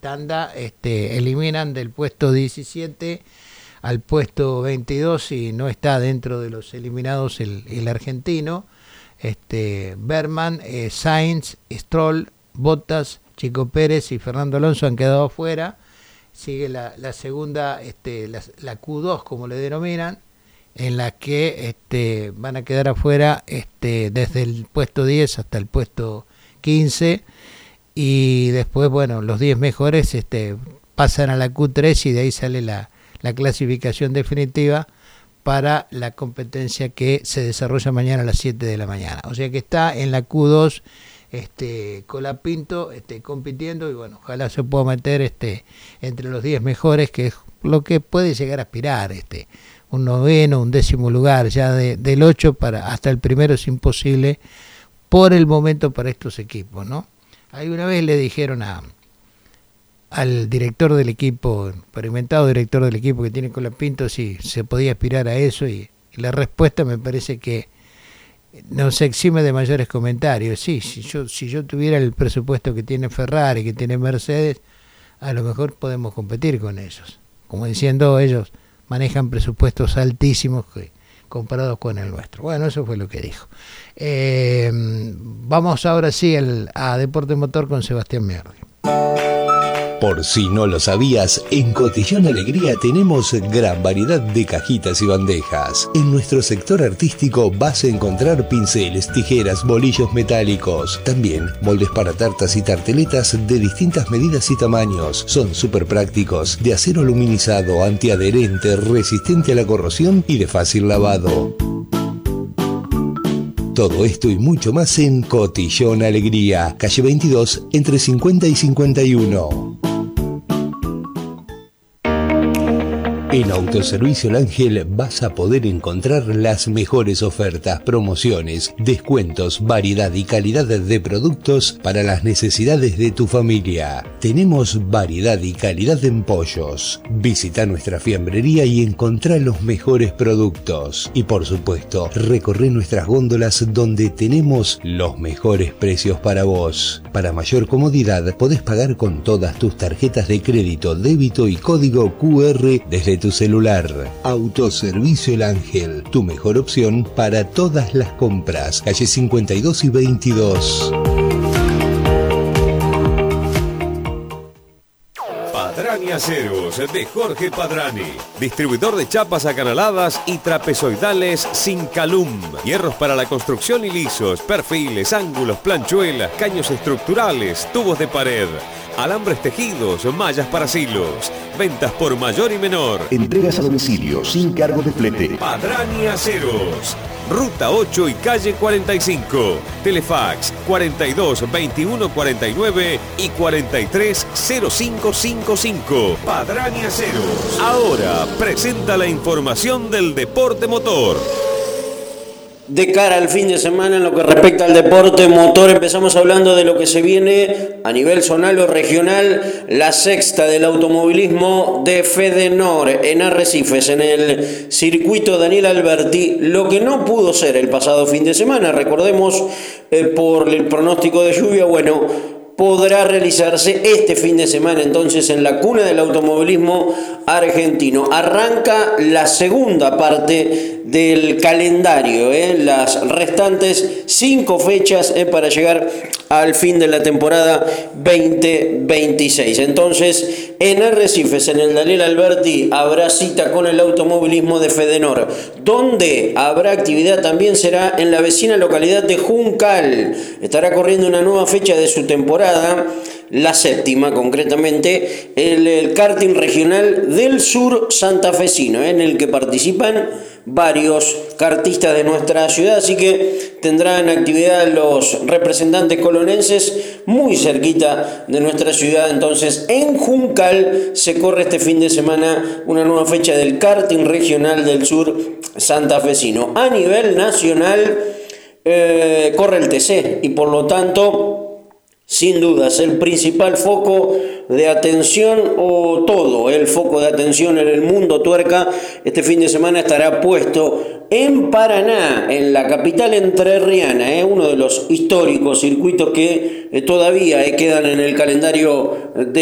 tanda, eliminan del puesto 17 al puesto 22 y no está dentro de los eliminados el argentino. Berman, Sainz, Stroll, Bottas, Chico Pérez y Fernando Alonso han quedado afuera. Sigue la segunda, la Q2 como le denominan, en la que van a quedar afuera desde el puesto 10 hasta el puesto 15, y después, bueno, los 10 mejores pasan a la Q3 y de ahí sale la clasificación definitiva para la competencia que se desarrolla mañana a las 7 de la mañana. O sea que está en la Q2 Colapinto compitiendo, y bueno, ojalá se pueda meter entre los 10 mejores, que es lo que puede llegar a aspirar, un noveno, un décimo lugar, ya del 8 hasta el primero es imposible por el momento para estos equipos, ¿no? Ahí una vez le dijeron al director del equipo, experimentado director del equipo que tiene Colapinto, si se podía aspirar a eso, y la respuesta me parece que no se exime de mayores comentarios. Sí, si yo tuviera el presupuesto que tiene Ferrari, que tiene Mercedes, a lo mejor podemos competir con ellos. Como diciendo, ellos manejan presupuestos altísimos comparados con el nuestro. Bueno, eso fue lo que dijo. Vamos ahora sí a Deporte Motor con Sebastián Merli. Por si no lo sabías, en Cotillón Alegría tenemos gran variedad de cajitas y bandejas. En nuestro sector artístico vas a encontrar pinceles, tijeras, bolillos metálicos. También moldes para tartas y tarteletas de distintas medidas y tamaños. Son súper prácticos, de acero aluminizado, antiadherente, resistente a la corrosión y de fácil lavado. Todo esto y mucho más en Cotillón Alegría, calle 22, entre 50 y 51. En Autoservicio El Ángel vas a poder encontrar las mejores ofertas, promociones, descuentos, variedad y calidad de productos para las necesidades de tu familia. Tenemos variedad y calidad en pollos. Visita nuestra fiambrería y encontrá los mejores productos. Y por supuesto, recorre nuestras góndolas donde tenemos los mejores precios para vos. Para mayor comodidad, podés pagar con todas tus tarjetas de crédito, débito y código QR desde tu celular. Autoservicio El Ángel, tu mejor opción para todas las compras. Calle 52 y 22. Padrani Aceros de Jorge Padrani, distribuidor de chapas acanaladas y trapezoidales sin calum, hierros para la construcción y lisos, perfiles, ángulos, planchuelas, caños estructurales, tubos de pared, alambres tejidos, mallas para silos, ventas por mayor y menor. Entregas a domicilio sin cargo de flete. Padrani Aceros, Ruta 8 y calle 45, Telefax 42 21 49 y 43 0555. Padrani Aceros. Ahora presenta la información del deporte motor. De cara al fin de semana, en lo que respecta al deporte motor, empezamos hablando de lo que se viene a nivel zonal o regional, la sexta del automovilismo de Fedenor en Arrecifes, en el circuito Daniel Alberti, lo que no pudo ser el pasado fin de semana, recordemos, por el pronóstico de lluvia, bueno, podrá realizarse este fin de semana entonces en la cuna del automovilismo argentino. Arranca la segunda parte del calendario, las restantes 5 fechas para llegar al fin de la temporada 2026. Entonces, en Arrecifes, en el Daniel Alberti, habrá cita con el automovilismo de Fedenor. Donde habrá actividad también será en la vecina localidad de Juncal. Estará corriendo una nueva fecha de su temporada, la séptima concretamente, el karting regional del sur santafesino, en el que participan varios kartistas de nuestra ciudad, así que tendrán actividad los representantes colonenses muy cerquita de nuestra ciudad. Entonces en Juncal se corre este fin de semana una nueva fecha del karting regional del sur santafesino. A nivel nacional corre el TC y por lo tanto, sin dudas, el principal foco de atención, o todo el foco de atención en el mundo tuerca, este fin de semana estará puesto en Paraná, en la capital entrerriana, uno de los históricos circuitos que todavía quedan en el calendario de